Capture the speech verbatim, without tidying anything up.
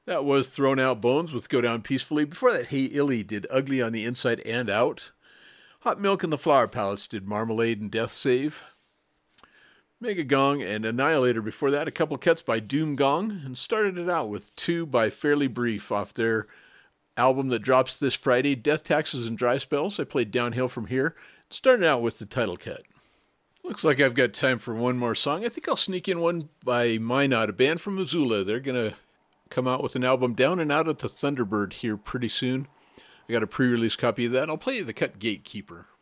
That was Thrown Out Bones with Go Down Peacefully. Before that, Hey Illy did Ugly on the Inside and Out. Hot Milk and the Flower Palettes did Marmalade and Death Save. Mega Gong and Annihilator before that, a couple cuts by Doom Gong, and started it out with two by Fairly Brief off their album that drops this Friday, Death Taxes and Dry Spells. I played Downhill from Here. Started out with the title cut. Looks like I've got time for one more song. I think I'll sneak in one by Minot, a band from Missoula. They're going to come out with an album Down and Out at the Thunderbird here pretty soon. I got a pre-release copy of that. I'll play you the cut Gatekeeper.